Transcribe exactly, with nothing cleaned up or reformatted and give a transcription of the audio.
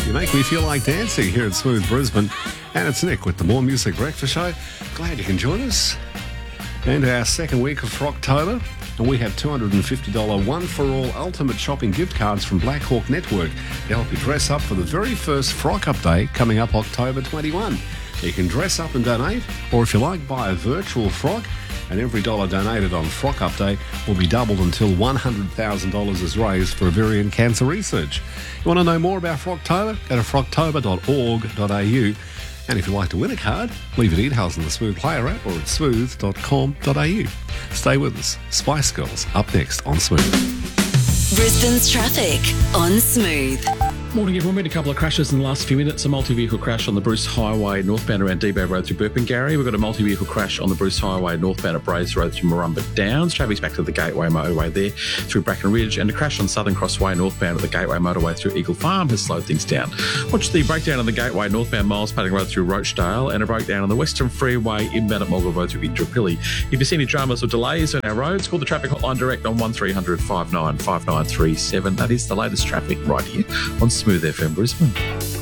You make me feel like dancing here at Smooth Brisbane. And it's Nick with the More Music Breakfast Show. Glad you can join us. And our second week of Frocktober. And we have two hundred fifty dollars one-for-all ultimate shopping gift cards from Black Hawk Network to help you dress up for the very first Frock Up Day coming up October twenty-first. You can dress up and donate, or if you like, buy a virtual frock, and every dollar donated on Frock Up Day will be doubled until one hundred thousand dollars is raised for ovarian cancer research. You want to know more about Frocktober? Go to frocktober dot org dot a u. And if you'd like to win a card, leave your details in the Smooth Player app or at smooth dot com dot a u. Stay with us. Spice Girls up next on Smooth. Brisbane's traffic on Smooth. Morning, everyone. We had a couple of crashes in the last few minutes. A multi-vehicle crash on the Bruce Highway northbound around Debo Road through Burpengary. We've got a multi-vehicle crash on the Bruce Highway northbound at Braes Road through Murrumba Downs. Traffic's back to the Gateway motorway there through Bracken Ridge. And a crash on Southern Crossway northbound at the Gateway motorway through Eagle Farm has slowed things down. Watch the breakdown on the Gateway northbound Miles Paddock Road through Rochdale and a breakdown on the Western Freeway inbound at Mulga Road through Indooroopilly. If you see any dramas or delays on our roads, call the traffic hotline direct on one three hundred five nine five nine three seven. That is the latest traffic right here on Smooth F M Brisbane.